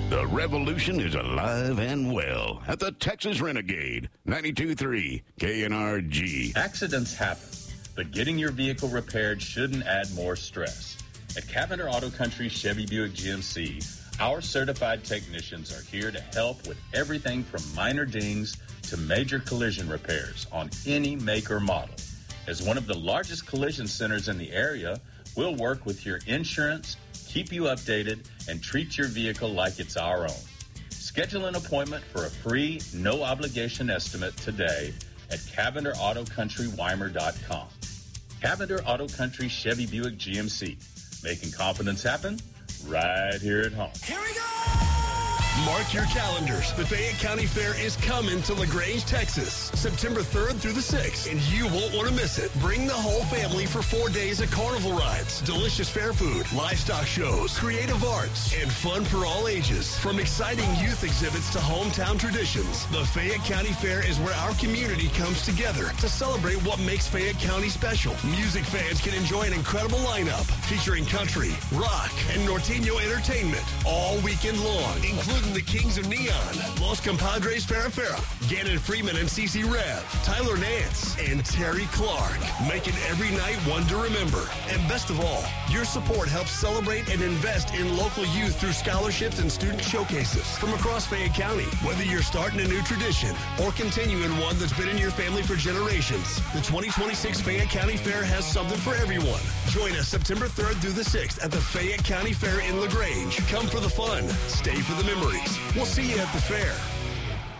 The revolution is alive and well at the Texas Renegade, 92.3 KNRG. Accidents happen, but getting your vehicle repaired shouldn't add more stress. At Cavender Auto Country Chevy Buick GMC, our certified technicians are here to help with everything from minor dings to major collision repairs on any make or model. As one of the largest collision centers in the area, we'll work with your insurance, keep you updated, and treat your vehicle like it's our own. Schedule an appointment for a free, no-obligation estimate today at CavenderAutoCountryWeimer.com. Cavender Auto Country Chevy Buick GMC, making confidence happen right here at home. Here we go! Mark your calendars. The Fayette County Fair is coming to LaGrange, Texas, September 3rd through the 6th, and you won't want to miss it. Bring the whole family for 4 days of carnival rides, delicious fair food, livestock shows, creative arts, and fun for all ages. From exciting youth exhibits to hometown traditions, the Fayette County Fair is where our community comes together to celebrate what makes Fayette County special. Music fans can enjoy an incredible lineup featuring country, rock, and Norteño entertainment all weekend long, including the Kings of Neon, Los Compadres Farafara, Gannon Freeman and CeCe Rev, Tyler Nance, and Terry Clark, making every night one to remember. And best of all, your support helps celebrate and invest in local youth through scholarships and student showcases from across Fayette County. Whether you're starting a new tradition or continuing one that's been in your family for generations, the 2026 Fayette County Fair has something for everyone. Join us September 3rd through the 6th at the Fayette County Fair in LaGrange. Come for the fun, stay for the memories. We'll see you at the fair.